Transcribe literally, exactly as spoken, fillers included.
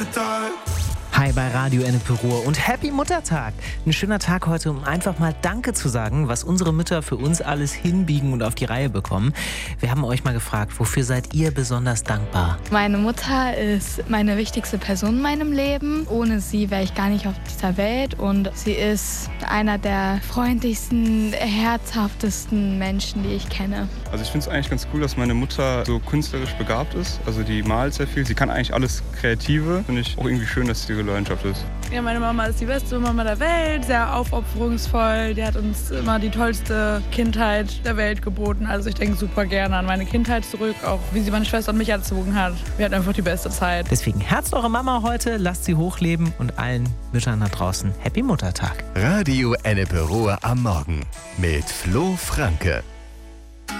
Tag. Hi bei Radio Ennepe Ruhr und Happy Muttertag. Ein schöner Tag heute, um einfach mal Danke zu sagen, was unsere Mütter für uns alles hinbiegen und auf die Reihe bekommen. Wir haben euch mal gefragt, wofür seid ihr besonders dankbar? Meine Mutter ist meine wichtigste Person in meinem Leben. Ohne sie wäre ich gar nicht auf dieser Welt und sie ist einer der freundlichsten, herzhaftesten Menschen, die ich kenne. Also ich finde es eigentlich ganz cool, dass meine Mutter so künstlerisch begabt ist. Also die malt sehr viel, sie kann eigentlich alles Kreative. Finde ich auch irgendwie schön, dass sie Leidenschaft ist. Ja, meine Mama ist die beste Mama der Welt, sehr aufopferungsvoll. Die hat uns immer die tollste Kindheit der Welt geboten. Also ich denke super gerne an meine Kindheit zurück, auch wie sie meine Schwester und mich erzogen hat. Wir hatten einfach die beste Zeit. Deswegen herzt eure Mama heute, lasst sie hochleben und allen Müttern da draußen Happy Muttertag. Radio Ennepe Ruhr am Morgen mit Flo Franke.